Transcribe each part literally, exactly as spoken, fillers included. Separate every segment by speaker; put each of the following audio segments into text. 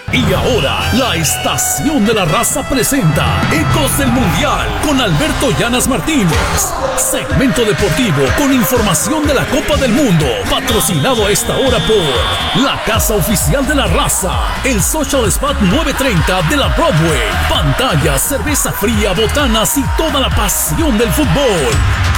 Speaker 1: Y ahora, la Estación de la Raza presenta Ecos del Mundial con Alberto Llanas Martínez. Segmento deportivo con información de la Copa del Mundo. Patrocinado a esta hora por la Casa Oficial de la Raza, el Social Spot nueve treinta de la Broadway. Pantallas, cerveza fría, botanas y toda la pasión del fútbol.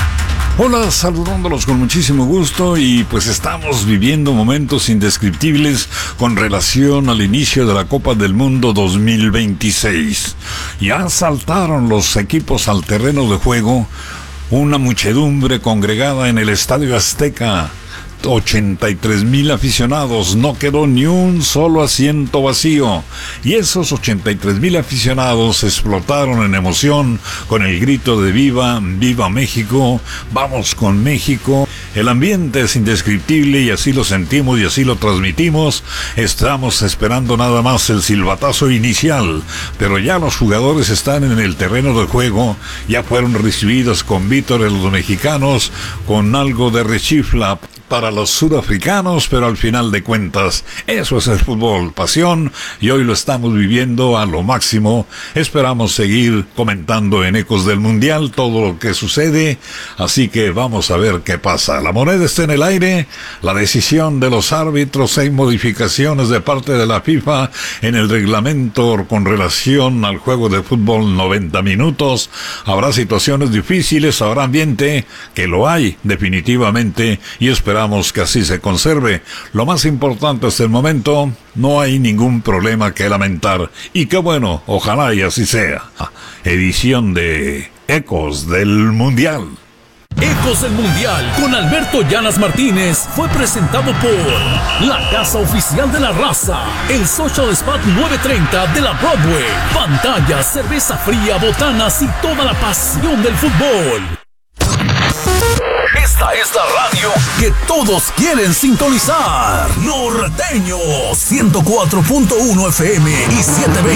Speaker 2: Hola, saludándolos con muchísimo gusto y pues estamos viviendo momentos indescriptibles con relación al inicio de la Copa del Mundo dos mil veintiséis. Ya saltaron los equipos al terreno de juego, una muchedumbre congregada en el Estadio Azteca. ochenta y tres mil aficionados, no quedó ni un solo asiento vacío, y esos ochenta y tres mil aficionados explotaron en emoción con el grito de viva, viva México, vamos con México. El ambiente es indescriptible y así lo sentimos y así lo transmitimos. Estamos esperando nada más el silbatazo inicial, pero ya los jugadores están en el terreno de juego, ya fueron recibidos con vítores los mexicanos, con algo de rechifla para los sudafricanos, pero al final de cuentas, eso es el fútbol, pasión, y hoy lo estamos viviendo a lo máximo. Esperamos seguir comentando en Ecos del Mundial todo lo que sucede, así que vamos a ver qué pasa. La moneda está en el aire, la decisión de los árbitros, hay modificaciones de parte de la FIFA en el reglamento con relación al juego de fútbol noventa minutos, habrá situaciones difíciles, habrá ambiente, que lo hay definitivamente, y esperamos que así se conserve. Lo más importante hasta el momento, no hay ningún problema que lamentar. Y qué bueno, ojalá y así sea. Edición de Ecos del Mundial.
Speaker 1: Ecos del Mundial con Alberto Llanas Martínez fue presentado por la Casa Oficial de la Raza, el Social Spot nueve treinta de la Broadway. Pantallas, cerveza fría, botanas y toda la pasión del fútbol. Esta es la radio que todos quieren sintonizar. Norteño ciento cuatro punto uno F M y setecientos veinte